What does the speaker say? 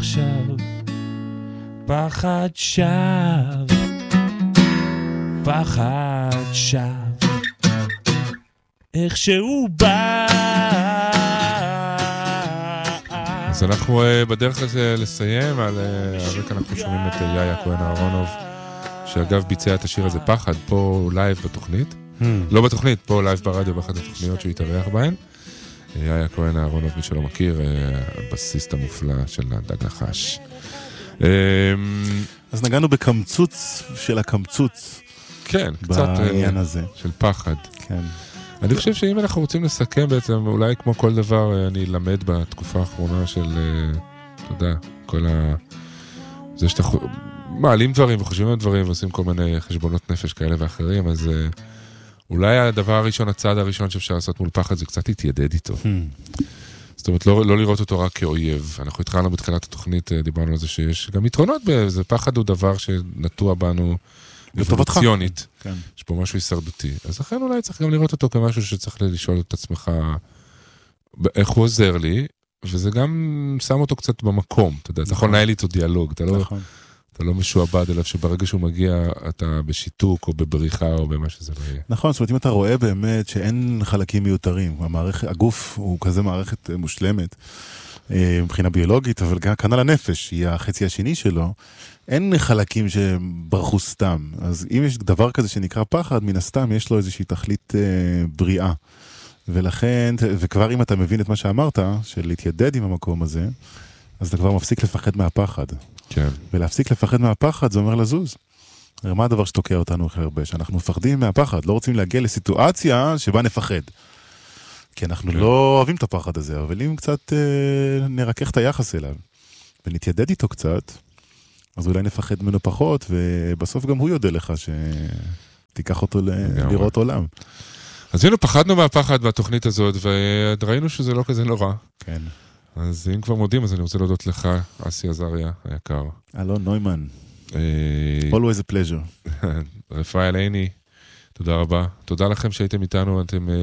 עכשיו, פחד שווא, פחד שווא, איך שהוא בא. אז אנחנו בדרך הזה לסיים, על הרקע אנחנו שומעים את יאיה כהן אהרונוב, שאגב ביצע את השיר הזה פחד, פה לייב בתוכנית. לא בתוכנית, פה לייב ברדיו, באחת התוכניות שהוא התארח בהן. יאיה כהן אהרונוב, מי שלא מכיר, הבסיסט המופלא של דג נחש. אז נגענו בקמצוץ של הקמצוץ. כן, קצת בעניין הזה. של פחד. כן. אני חושב שאם אנחנו רוצים לסכם בעצם, אולי כמו כל דבר, אני למד בתקופה האחרונה של, אתה יודע, כל זה שאתה מעלים דברים וחושבים על דברים ועושים כל מיני חשבונות נפש כאלה ואחרים, אז אולי הדבר הראשון, הצעד הראשון שאפשר לעשות מול פחד, זה קצת להתיידד איתו. זאת אומרת, לא לראות אותו רק כאויב. אנחנו התחלנו בתחילת התוכנית, דיברנו על זה שיש גם יתרונות בזה. פחד הוא דבר שנטוע בנו אבולוציונית. כן. יש פה משהו הישרדותי. אז לכן אולי צריך גם לראות אותו כמשהו שצריך לשאול את עצמך איך הוא עוזר לי, וזה גם שם אותו קצת במקום. אתה יודע, אתה יכול לנהל איתו דיאלוג. אתה לא משועבד אליו שברגע שהוא מגיע אתה בשיתוק או בבריחה או במה שזה לא יהיה. נכון, זאת אומרת, אם אתה רואה באמת שאין חלקים מיותרים, הגוף הוא כזה מערכת מושלמת מבחינה ביולוגית, אבל גם כנ"ל הנפש, היא החצי השני שלו, אין חלקים שברחו סתם. אז אם יש דבר כזה שנקרא פחד, מן הסתם יש לו איזושהי תכלית בריאה. ולכן, וכבר אם אתה מבין את מה שאמרת, של להתיידד עם המקום הזה, אז אתה כבר מפסיק לפחד מהפחד. כן. ולהפסיק לפחד מהפחד זה אומר לזוז. מה הדבר שתוקע אותנו הכי הרבה? שאנחנו מפחדים מהפחד, לא רוצים להגיע לסיטואציה שבה נפחד. כי אנחנו לא אוהבים את הפחד הזה, אבל אם קצת נרכך את היחס אליו, ונתיידד איתו קצת, אז אולי נפחד ממנו פחות, ובסוף גם הוא יודע לך שתיקח אותו לראות עולם. אז הנה, פחדנו מהפחד בתוכנית הזאת, וראינו שזה לא כזה נורא. כן. אז אם כבר מודים, אז אני רוצה להודות לך, אסי עזריה, היקר. אלון נוימן. Always a pleasure. רפאל עיני, תודה רבה. תודה לכם שהייתם איתנו, אתם